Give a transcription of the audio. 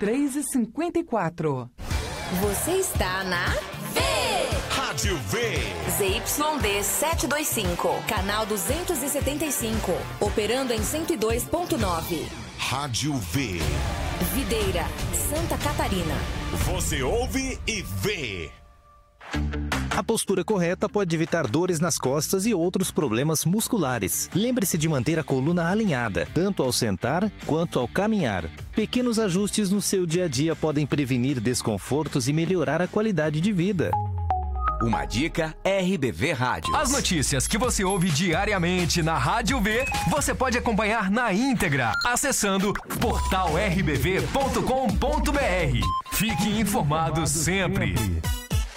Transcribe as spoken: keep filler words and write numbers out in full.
três e cinquenta e quatro. Você está na V. Rádio V. Z Y D setecentos e vinte e cinco, canal duzentos e setenta e cinco, operando em cento e dois ponto nove. Rádio V. Videira, Santa Catarina. Você ouve e vê. A postura correta pode evitar dores nas costas e outros problemas musculares. Lembre-se de manter a coluna alinhada, tanto ao sentar quanto ao caminhar. Pequenos ajustes no seu dia a dia podem prevenir desconfortos e melhorar a qualidade de vida. Uma dica R B V Rádio. As notícias que você ouve diariamente na Rádio V, você pode acompanhar na íntegra, acessando portal r b v ponto com ponto b r. Fique informado sempre.